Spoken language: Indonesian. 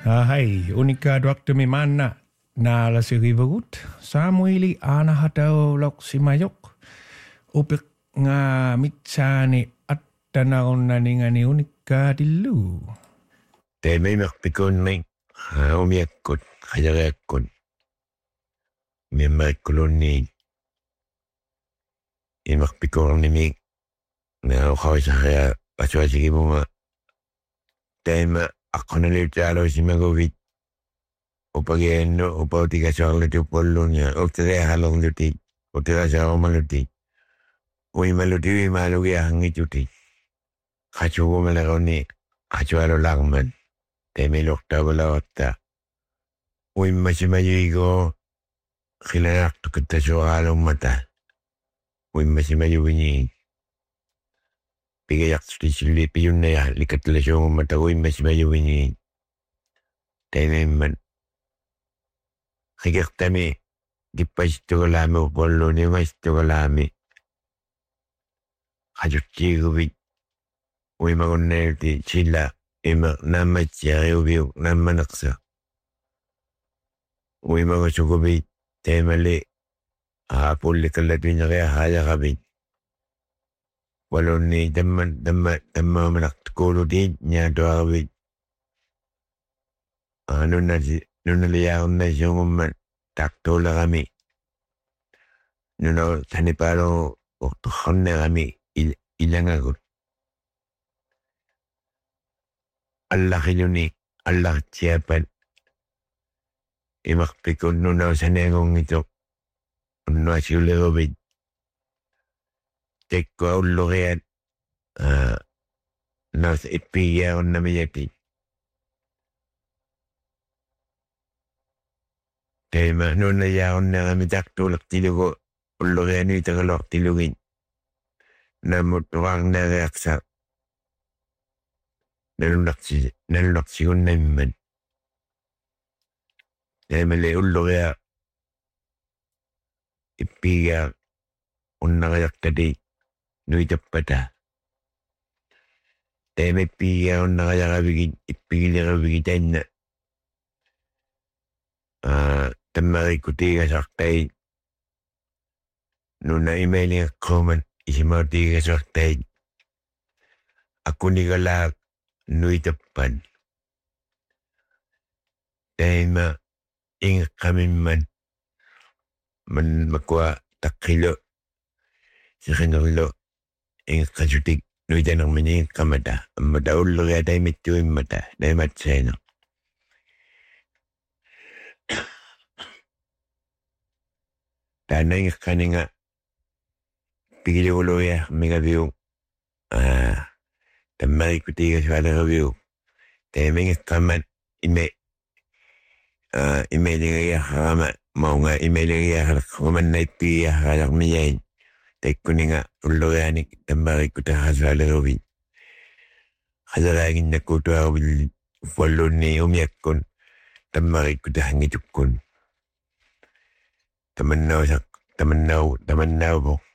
Hei, unika doktor Mimana na sirivarut Samueli anahatao lok simayok upik nga mitsani at tanaon na ni unika dilu. Teemme merpikon ming umiakkut hajariakkut mimmarikkulunni imerpikornimi na uqawisarria asuasigimuma teemme aqqanaliutaaloisimagovit upagiannu upautikasuarlutupullunia uktariahalorluti utirasaarumaluti uimaluti uimaalugiahangituti qasugumaleruni qasualularman teemilortaavalawatta uimmasimayuigo khilanartukattasuaraalummata uimmasimajuvini pigayartutissulli piyunnaya likattalasuungummata uimmasimajuvini teemimman khigertami kippasittuгalaами upolluuni umaistugalaami qajuttiiguvit uimagunnaluti silla ima naammatsiariuviu naammaneqsa uimagusuguvit teemali aapullikallatuineriа haajaqavit walunni tammaamanartukuulutit niatuaravit nunaliaarnasiungumman taartuulerami nuno sanipaalu ortornerami ilangagut allaqiluni allartiapan imerpikun nuno saneangungituq unnuasiuleruvit tekkua ulluriat naus ippigiarunnamiyati teema nunaliaarunnerami tartuulertilugu ullurianuitagalortilugit nammut uqarneriaqsa nalunarsigonnamman teemali ulluria ippigia unnariartati nuitappata teema ippigia unnariaravigit ippigiliravigit tainna tammarikutiigasartait nuna imailigaqqauman isimautiigasartait akkunigalaak nuitappan teema ingeqqamimman man makua taqqilo siqingerlu ingeqqasutik nuitanermini ingeqqamata ammata ulluria taimittuimmata taimatsaina taana ingeqqaninga pigiliguluia migaviu tammarikutiigasualeraviu teema ingeqqammat imeligiarrama maunga imeligiarraqqumanna ippigiarraalarmiyain taikkuninga ullurianik tammarikkutarrasualeruvit qaseraaginnakkuutuaruvit uffalluunni umiakkun tammarikkutarrangitukkun tamannauvo